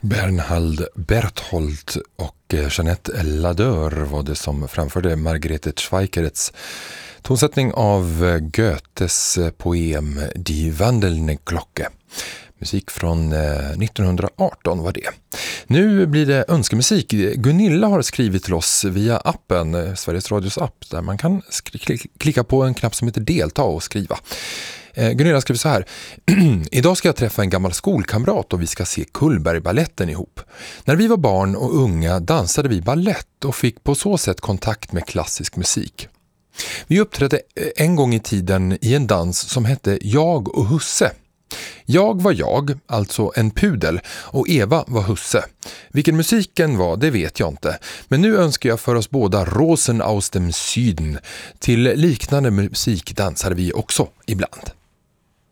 Bernhard Berthold och Jeanette Ladeur var det som framförde Margrethe Schweikerets tonsättning av Goethes poem Die wandelnde Glocke. Musik från 1918 var det. Nu blir det önskemusik. Gunilla har skrivit till oss via appen, Sveriges Radios app, där man kan klicka på en knapp som heter delta och skriva. Gunilla skriver så här: Idag ska jag träffa en gammal skolkamrat och vi ska se Cullbergbaletten ihop. När vi var barn och unga dansade vi ballett och fick på så sätt kontakt med klassisk musik. Vi uppträdde en gång i tiden i en dans som hette Jag och Husse. Jag var jag, alltså en pudel, och Eva var Husse. Vilken musiken var, det vet jag inte. Men nu önskar jag för oss båda Rosen aus dem Süden. Till liknande musik dansade vi också ibland.